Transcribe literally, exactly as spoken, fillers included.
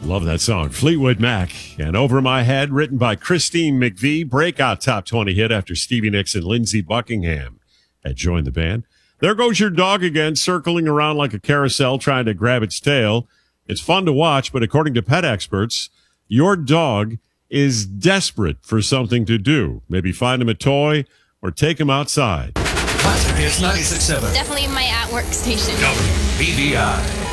Love that song. Fleetwood Mac and Over My Head, written by Christine McVie. Breakout top twenty hit after Stevie Nicks and Lindsey Buckingham had joined the band. There goes your dog again, circling around like a carousel, trying to grab its tail. It's fun to watch, but according to pet experts, your dog is desperate for something to do. Maybe find him a toy or take him outside. Classic Hits ninety-six point seven. Definitely my at-work station. W B V I.